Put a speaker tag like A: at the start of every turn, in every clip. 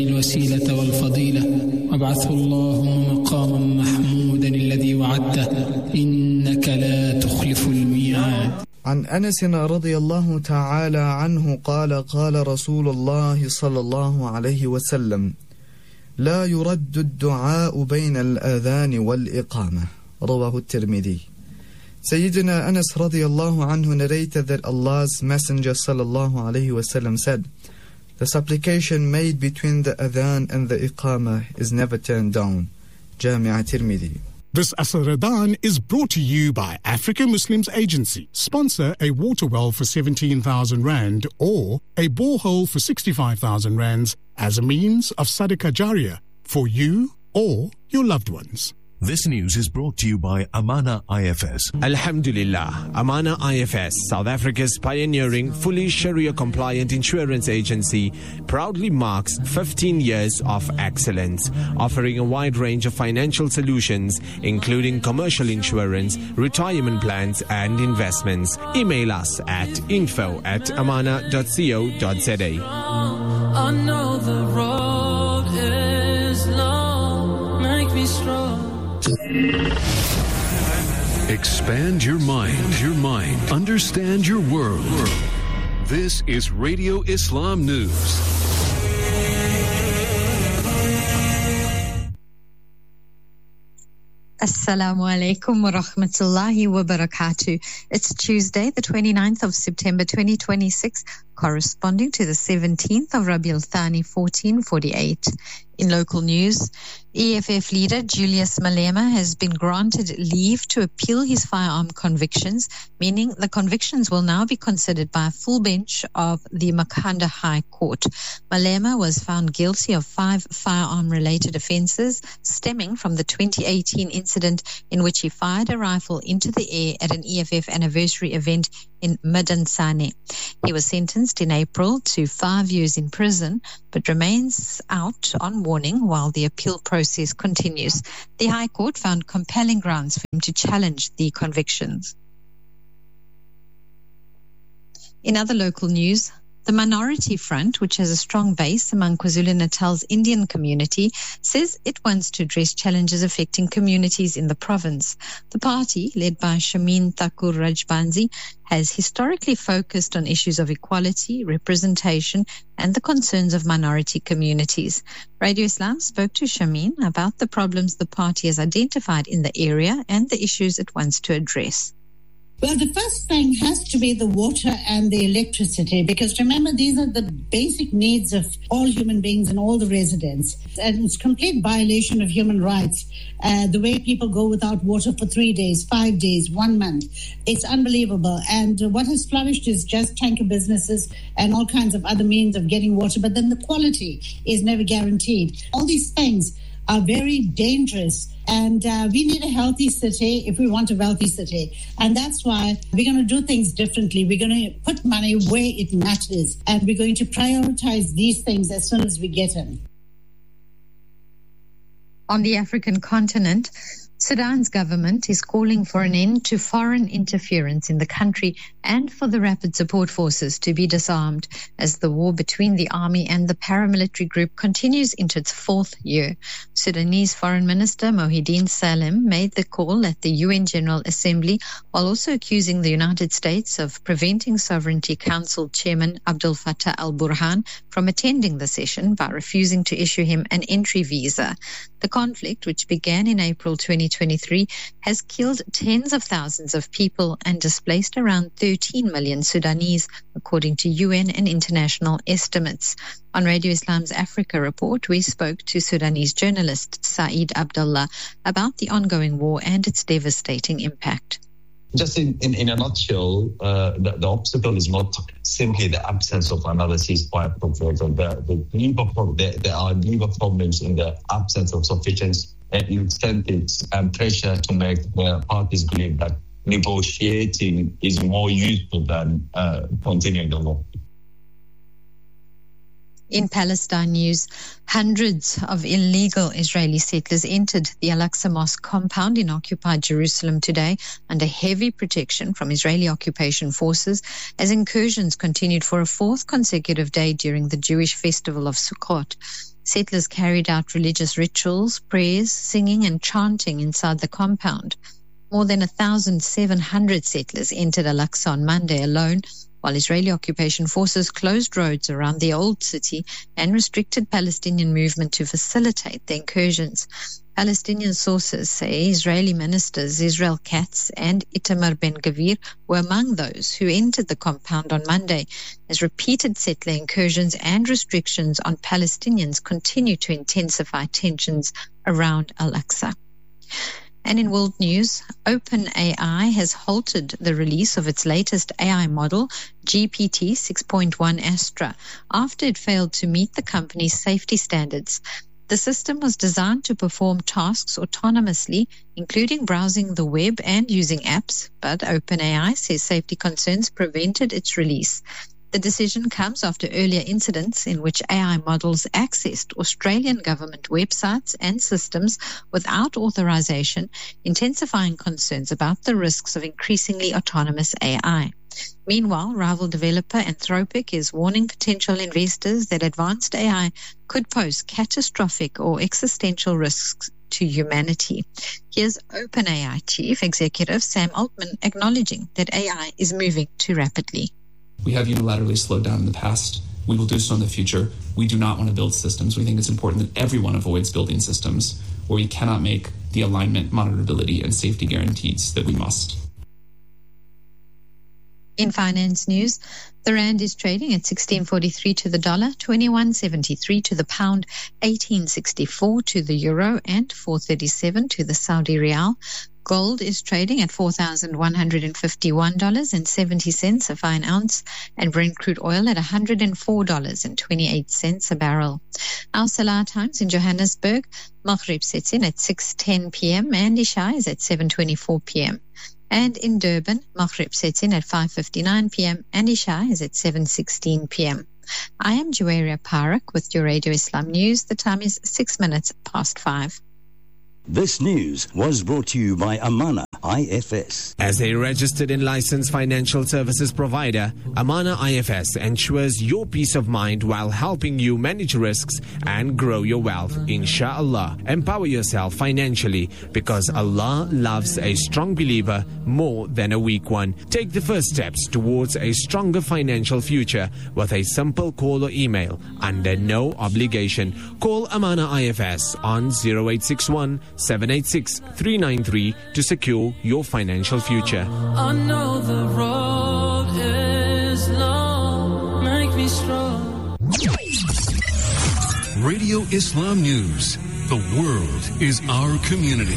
A: الوسيلة والفضيلة وابعثه اللهم مقاما محمودا الذي وعدته إنك لا تخلف الميعاد.
B: عن أنس رضي الله تعالى عنه قال قال رسول الله صلى الله عليه وسلم: لا يرد الدعاء بين الآذان والإقامة. رواه الترمذي. Sayyidina Anas radiyallahu anhu narrated that Allah's Messenger sallallahu alayhi wasallam said, the supplication made between the adhan and the iqamah is never turned down. Jami' Tirmidhi.
C: This Asr Adhan is brought to you by Africa Muslims Agency. Sponsor a water well for 17,000 Rand or a borehole for 65,000 Rands as a means of Sadaqah Jariyah for you or your loved ones.
D: This news is brought to you by Amana IFS.
E: Alhamdulillah, Amana IFS, South Africa's pioneering, fully Sharia-compliant insurance agency, proudly marks 15 years of excellence, offering a wide range of financial solutions, including commercial insurance, retirement plans, and investments. Email us at info@amana.co.za.
F: I know the road is long, make me strong.
D: Expand your mind, understand your world. This is Radio Islam News.
G: Assalamu alaikum wa rahmatullahi wa barakatuh. It's Tuesday, the 29th of September 2026, corresponding to the 17th of Rabiul Thani 1448. In local news, EFF leader Julius Malema has been granted leave to appeal his firearm convictions, meaning the convictions will now be considered by a full bench of the Makhanda High Court. Malema was found guilty of 5 firearm-related offences stemming from the 2018 incident in which he fired a rifle into the air at an EFF anniversary event in Madansane. He was sentenced in April to 5 years in prison, but remains out on warning while the appeal process continues. The High Court found compelling grounds for him to challenge the convictions. In other local news, the Minority Front, which has a strong base among KwaZulu-Natal's Indian community, says it wants to address challenges affecting communities in the province. The party, led by Shamin Thakur Rajbansi, has historically focused on issues of equality, representation, and the concerns of minority communities. Radio Islam spoke to Shamin about the problems the party has identified in the area and the issues it wants to address.
H: Well, the first thing has to be the water and the electricity, because remember, these are the basic needs of all human beings and all the residents. And it's complete violation of human rights. The way people go without water for 3 days, 5 days, 1 month. It's unbelievable. And what has flourished is just tanker businesses and all kinds of other means of getting water. But then the quality is never guaranteed. All these things are very dangerous. And we need a healthy city if we want a wealthy city. And that's why we're going to do things differently. We're going to put money where it matters. And we're going to prioritize these things as soon as we get them.
G: On the African continent, Sudan's government is calling for an end to foreign interference in the country and for the rapid support forces to be disarmed as the war between the army and the paramilitary group continues into its 4th year. Sudanese Foreign Minister Mohideen Salem made the call at the UN General Assembly while also accusing the United States of preventing Sovereignty Council Chairman Abdel Fattah al-Burhan from attending the session by refusing to issue him an entry visa. The conflict, which began in April 2023, has killed tens of thousands of people and displaced around 13 million Sudanese, according to UN and international estimates. On Radio Islam's Africa Report, we spoke to Sudanese journalist Saeed Abdullah about the ongoing war and its devastating impact.
I: Just in a nutshell, the obstacle is not simply the absence of another ceasefire proposal. There are deeper problems in the absence of sufficient incentives and pressure to make the parties believe that negotiating is more useful than continuing the war.
G: In Palestine news, hundreds of illegal Israeli settlers entered the Al-Aqsa Mosque compound in occupied Jerusalem today under heavy protection from Israeli occupation forces as incursions continued for a 4th consecutive day during the Jewish festival of Sukkot. Settlers carried out religious rituals, prayers, singing and chanting inside the compound. More than 1,700 settlers entered Al-Aqsa on Monday alone, while Israeli occupation forces closed roads around the old city and restricted Palestinian movement to facilitate the incursions. Palestinian sources say Israeli ministers Israel Katz and Itamar Ben-Gvir were among those who entered the compound on Monday, as repeated settler incursions and restrictions on Palestinians continue to intensify tensions around Al-Aqsa. And in world news, OpenAI has halted the release of its latest AI model, GPT 6.1 Astra, after it failed to meet the company's safety standards. The system was designed to perform tasks autonomously, including browsing the web and using apps, but OpenAI says safety concerns prevented its release. The decision comes after earlier incidents in which AI models accessed Australian government websites and systems without authorization, intensifying concerns about the risks of increasingly autonomous AI. Meanwhile, rival developer Anthropic is warning potential investors that advanced AI could pose catastrophic or existential risks to humanity. Here's OpenAI Chief Executive Sam Altman acknowledging that AI is moving too rapidly.
J: We have unilaterally slowed down in the past. We will do so in the future. We do not want to build systems. We think it's important that everyone avoids building systems where we cannot make the alignment, monitorability, and safety guarantees that we must.
G: In finance news, the rand is trading at 16.43 to the dollar, 21.73 to the pound, 18.64 to the euro, and 4.37 to the Saudi rial. Gold is trading at $4,151.70 a fine ounce, and Brent crude oil at $104.28 a barrel. Our Salah times in Johannesburg, Maghrib sets in at 6:10 p.m. and Isha is at 7:24 p.m. And in Durban, Maghrib sets in at 5:59 p.m. and Isha is at 7:16 p.m. I am Juwaria Parak with your Radio Islam News. The time is 6 minutes past 5.
K: This news was brought to you by Amana IFS.
E: As a registered and licensed financial services provider, Amana IFS ensures your peace of mind while helping you manage risks and grow your wealth. Inshallah, empower yourself financially because Allah loves a strong believer more than a weak one. Take the first steps towards a stronger financial future with a simple call or email under no obligation. Call Amana IFS on 0861 786 393 to secure your financial future.
F: I know the road is long, make me strong.
L: Radio Islam News. The world is our community.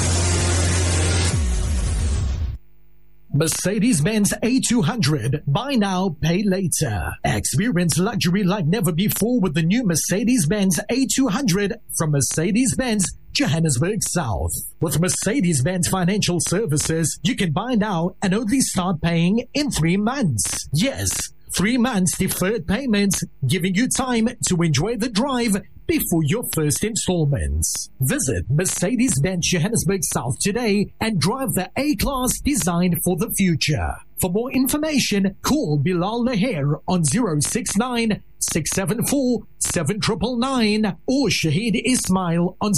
M: Mercedes-Benz A200. Buy now, pay later. Experience luxury like never before with the new Mercedes-Benz A200 from Mercedes-Benz Johannesburg South. With Mercedes-Benz Financial Services, you can buy now and only start paying in 3 months. Yes, 3 months deferred payments, giving you time to enjoy the drive before your first installments. Visit Mercedes-Benz Johannesburg South today and drive the A-Class designed for the future. For more information, call Bilal Laher on 069-674-7999 or Shahid Ismail on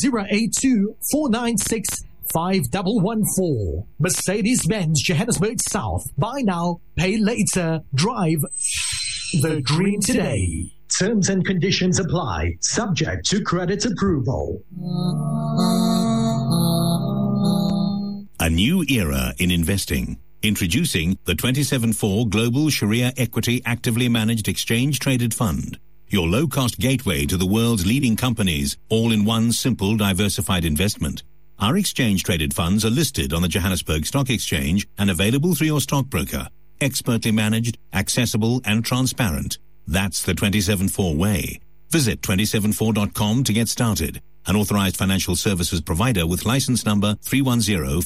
M: 082-496-5114. Mercedes-Benz Johannesburg South. Buy now, pay later, drive the dream today. Terms and conditions apply, subject to credit approval.
N: A new era in investing. Introducing the 27/4 Global Sharia Equity Actively Managed Exchange Traded Fund. Your low-cost gateway to the world's leading companies, all in one simple diversified investment. Our exchange-traded funds are listed on the Johannesburg Stock Exchange and available through your stockbroker. Expertly managed, accessible and transparent. That's the 27/4 way. Visit 274.com to get started. An authorized financial services provider with license number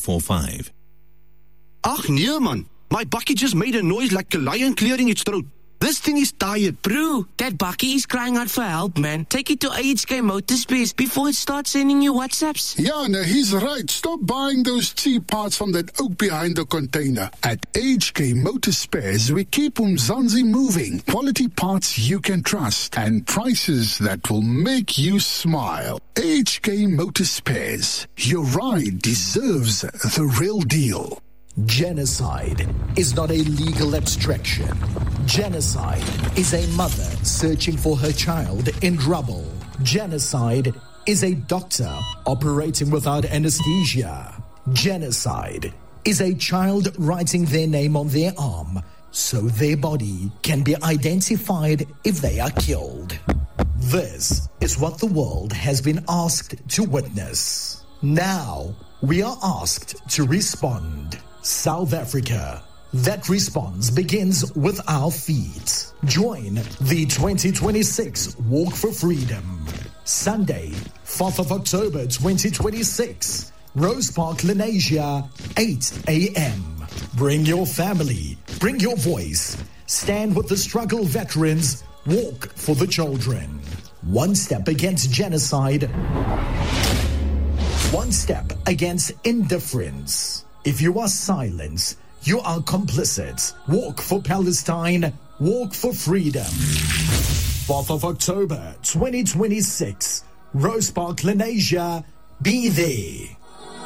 N: 31045.
O: Ach nee man, my bakkie just made a noise like a lion clearing its throat. This thing is tired. Bro, that bakkie is crying out for help, man. Take it to AHK Motorspares before it starts sending you WhatsApps.
P: Yeah, no, he's right. Stop buying those cheap parts from that oak behind the container. At AHK Motorspares, we keep Umzansi moving. Quality parts you can trust and prices that will make you smile. AHK Motorspares. Your ride deserves the real deal.
M: Genocide is not a legal abstraction. Genocide is a mother searching for her child in rubble. Genocide is a doctor operating without anesthesia. Genocide is a child writing their name on their arm so their body can be identified if they are killed. This is what the world has been asked to witness. Now we are asked to respond. South Africa. That response begins with our feet. Join the 2026 Walk for Freedom. Sunday, 4th of October 2026. Rose Park, Lenasia, 8 a.m. Bring your family. Bring your voice. Stand with the struggle veterans. Walk for the children. One step against genocide. One step against indifference. If you are silent, you are complicit. Walk for Palestine. Walk for freedom. 4th of October 2026. Rose Park, Lenasia. Be there.